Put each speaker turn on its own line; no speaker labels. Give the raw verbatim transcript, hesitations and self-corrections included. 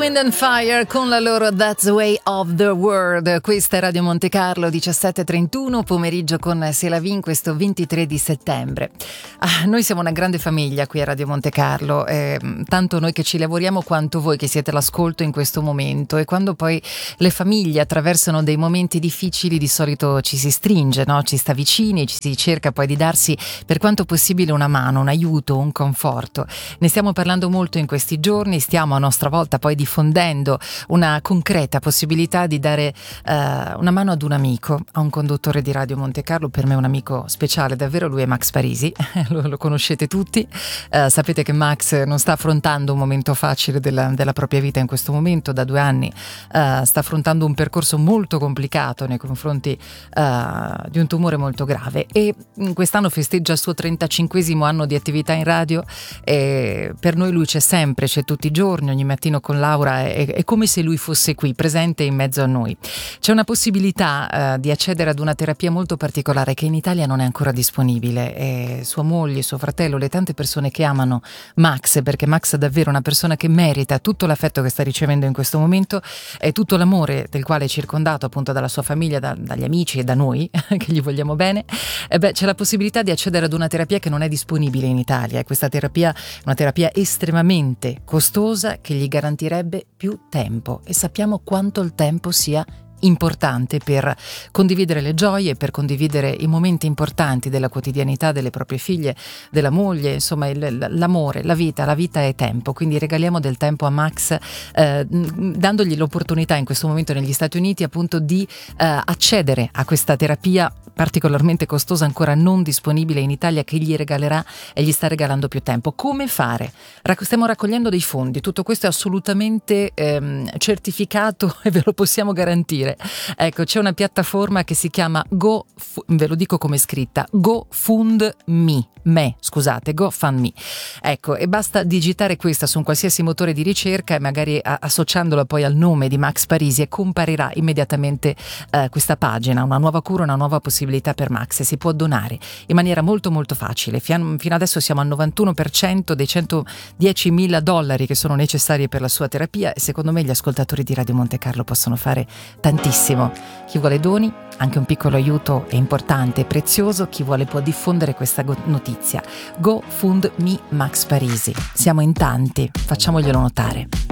Wind and Fire con la loro That's the Way of the World. Questa è Radio Monte Carlo, diciassette e trentuno, pomeriggio con Selavin, questo ventitré di settembre. Ah, noi siamo una grande famiglia qui a Radio Monte Carlo, eh, tanto noi che ci lavoriamo quanto voi che siete all'ascolto in questo momento, e quando poi le famiglie attraversano dei momenti difficili di solito ci si stringe, no? Ci sta vicini, ci si cerca poi di darsi per quanto possibile una mano, un aiuto, un conforto. Ne stiamo parlando molto in questi giorni, stiamo a nostra volta poi diffondendo una concreta possibilità di dare uh, una mano ad un amico, a un conduttore di Radio Monte Carlo, per me un amico speciale davvero. Lui è Max Parisi, lo, lo conoscete tutti, uh, sapete che Max non sta affrontando un momento facile della, della propria vita in questo momento. Da due anni uh, sta affrontando un percorso molto complicato nei confronti uh, di un tumore molto grave, e quest'anno festeggia il suo trentacinquesimo anno di attività in radio, e per noi lui c'è sempre, c'è tutti i giorni, ogni mattino con Laura è, è come se lui fosse qui, presente in mezzo a noi. C'è una possibilità uh, di accedere ad una terapia molto particolare che in Italia non è ancora disponibile, e sua moglie, suo fratello, le tante persone che amano Max, perché Max è davvero una persona che merita tutto l'affetto che sta ricevendo in questo momento e tutto l'amore del quale è circondato appunto dalla sua famiglia, da, dagli amici e da noi che gli vogliamo bene. E beh, c'è la possibilità di accedere ad una terapia che non è disponibile in Italia, e questa terapia è una terapia estremamente costosa che gli garantirebbe più tempo, e sappiamo quanto il tempo sia importante per condividere le gioie, per condividere i momenti importanti della quotidianità delle proprie figlie, della moglie, insomma il, l'amore, la vita, la vita è tempo, quindi regaliamo del tempo a Max, eh, dandogli l'opportunità in questo momento negli Stati Uniti appunto di eh, accedere a questa terapia particolarmente costosa, ancora non disponibile in Italia, che gli regalerà e gli sta regalando più tempo. Come fare? Stiamo raccogliendo dei fondi, tutto questo è assolutamente ehm, certificato e ve lo possiamo garantire. Ecco, c'è una piattaforma che si chiama Go, ve lo dico come è scritta, GoFundMe, me, scusate, GoFundMe. Ecco, e basta digitare questa su un qualsiasi motore di ricerca, e magari associandola poi al nome di Max Parisi, e comparirà immediatamente eh, questa pagina, una nuova cura, una nuova possibilità per Max, e si può donare in maniera molto molto facile. Fino adesso siamo al novantuno per cento dei centodiecimila dollari che sono necessari per la sua terapia, e secondo me gli ascoltatori di Radio Monte Carlo possono fare tantissimo. Chi vuole doni, anche un piccolo aiuto è importante e prezioso. Chi vuole può diffondere questa notizia. GoFundMe Max Parisi. Siamo in tanti, facciamoglielo notare.